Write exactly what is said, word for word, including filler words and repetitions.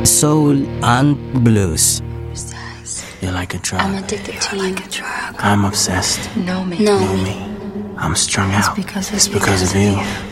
soul and blues. You're like a drug. I'm addicted to you. I'm obsessed. Know me. Know me. I'm strung out. It's because of It's because of you.